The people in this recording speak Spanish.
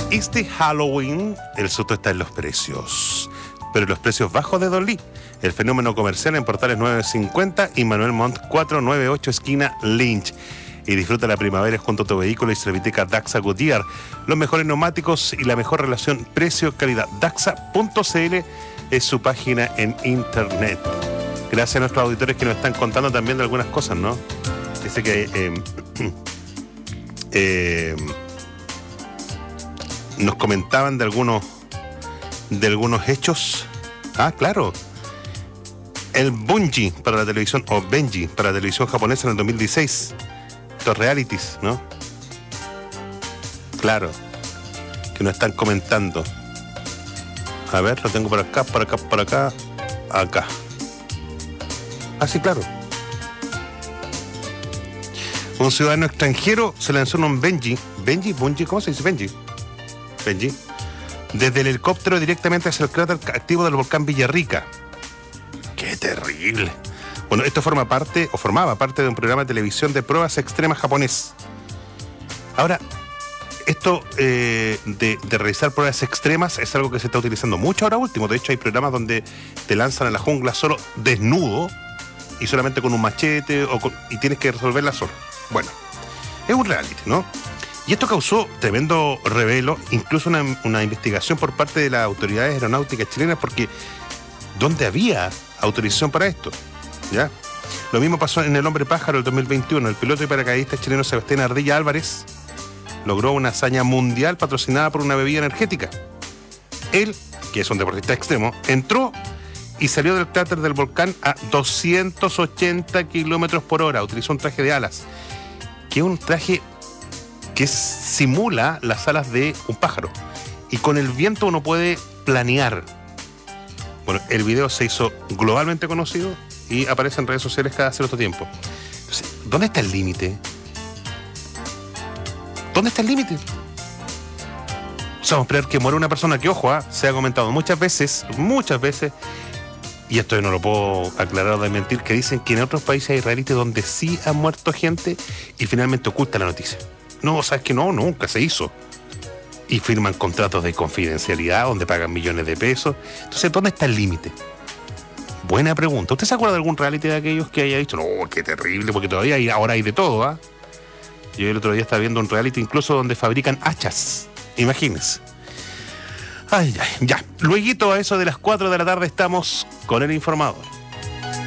Este Halloween, el susto está en los precios, pero en los precios bajos de Dolly. El fenómeno comercial en Portales 950 y Manuel Montt 498 esquina Lynch. Y disfruta la primavera junto a tu vehículo y Serviteca Daxa Goodyear. Los mejores neumáticos y la mejor relación precio-calidad. Daxa.cl es su página en internet. Gracias a nuestros auditores que nos están contando también de algunas cosas, ¿no? Dice que nos comentaban de algunos hechos. Ah, claro. El Bungie para la televisión, o Benji para la televisión japonesa en el 2016. Estos realities, ¿no? Claro. Que nos están comentando. A ver, lo tengo por acá, acá. Ah, sí, claro. Un ciudadano extranjero se lanzó en un Bungie, ¿cómo se dice Benji? Desde el helicóptero directamente hacia el cráter activo del volcán Villarrica. ¡Qué terrible! Bueno, esto formaba parte de un programa de televisión de pruebas extremas japonés. Ahora, esto de realizar pruebas extremas es algo que se está utilizando mucho ahora último. De hecho, hay programas donde te lanzan a la jungla solo desnudo y solamente con un machete y tienes que resolverla solo. Bueno, es un reality, ¿no? Y esto causó tremendo revuelo, incluso una investigación por parte de las autoridades aeronáuticas chilenas, porque ¿dónde había autorización para esto? ¿Ya? Lo mismo pasó en El Hombre Pájaro del 2021. El piloto y paracaidista chileno Sebastián Ardilla Álvarez logró una hazaña mundial patrocinada por una bebida energética. Él, que es un deportista extremo, entró y salió del cráter del volcán a 280 kilómetros por hora. Utilizó un traje de alas, que es un traje que simula las alas de un pájaro. Y con el viento uno puede planear. Bueno, el video se hizo globalmente conocido y aparece en redes sociales cada cierto tiempo. Entonces, ¿dónde está el límite? ¿Dónde está el límite? O sea, vamos a esperar que muera una persona que, ojo, se ha comentado muchas veces, y esto yo no lo puedo aclarar o desmentir, que dicen que en otros países hay realities donde sí ha muerto gente y finalmente oculta la noticia. No, sabes que no, nunca se hizo. Y firman contratos de confidencialidad donde pagan millones de pesos. Entonces, ¿dónde está el límite? Buena pregunta. ¿Usted se acuerda de algún reality de aquellos que haya dicho, no, qué terrible, porque todavía ahora hay de todo, ¿ah? Yo el otro día estaba viendo un reality incluso donde fabrican hachas. Imagínense. Ay, ya. Lueguito a eso de las 4 de la tarde estamos con el informador.